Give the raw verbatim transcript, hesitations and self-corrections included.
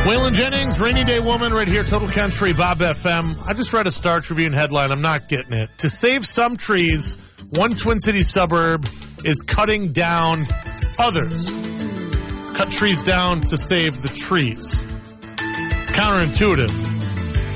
Waylon Jennings, Rainy Day Woman, right here, Total Country, Bob F M. I just read a Star Tribune headline. I'm not getting it. To save some trees, one Twin Cities suburb is cutting down others. Cut trees down to save the trees. It's counterintuitive.